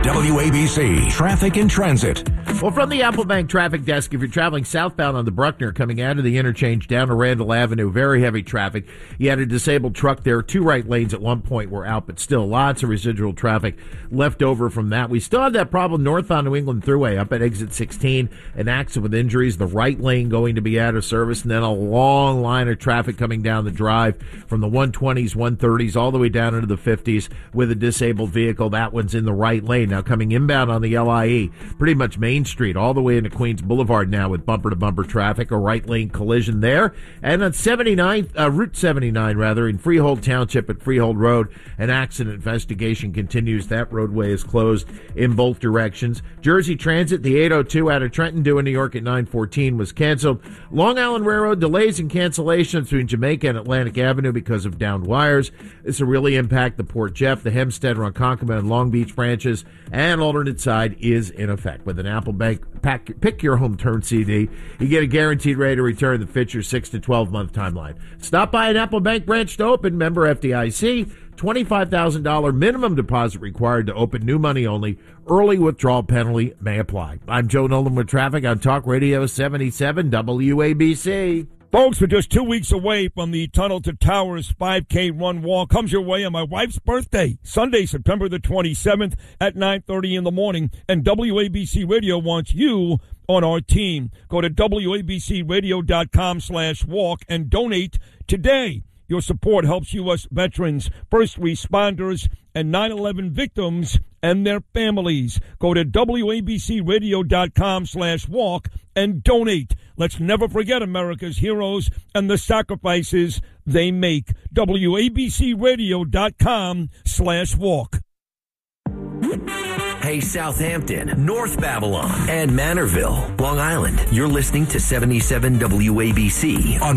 WABC Traffic and Transit. Well, from the Applebank Traffic Desk, if you're traveling southbound on the Bruckner coming out of the interchange down to Randall Avenue, very heavy traffic. You had a disabled truck there. 2 right lanes at one point were out, but still lots of residual traffic left over from that. We still have that problem north on New England Thruway up at exit 16. An accident with injuries, the right lane going to be out of service, and then a long line of traffic coming down the drive from the 120s, 130s, all the way down into the 50s with a disabled vehicle. That one's in the right lane. Now coming inbound on the LIE, pretty much Main Street all the way into Queens Boulevard now with bumper-to-bumper traffic, a right lane collision there. And on Route 79 in Freehold Township at Freehold Road, an accident investigation continues. That roadway is closed in both directions. Jersey Transit, the 802 out of Trenton due in New York at 9:14 was canceled. Long Island Railroad delays and cancellations between Jamaica and Atlantic Avenue because of downed wires. This will really impact the Port Jeff, the Hempstead, Ronkonkoma, and Long Beach branches, and alternate side is in effect. With an Applebank Pick Your Home Turn CD, you get a guaranteed rate of return that fits your 6 to 12 month timeline. Stop by an Applebank branch to open. Member FDIC. $25,000 minimum deposit required to open. New money only. Early withdrawal penalty may apply. I'm Joe Nolan with traffic on Talk Radio 77 WABC. Folks, we're just 2 weeks away from the Tunnel to Towers 5K run walk. Comes your way on my wife's birthday, Sunday, September the 27th at 9:30 in the morning. And WABC Radio wants you on our team. Go to WABCRadio.com/walk and donate today. Your support helps U.S. veterans, first responders, and 9/11 victims and their families. Go to WABCRadio.com/walk and donate. Let's never forget America's heroes and the sacrifices they make. WABCRadio.com/walk. Hey, Southampton, North Babylon, and Manorville, Long Island. You're listening to 77 WABC on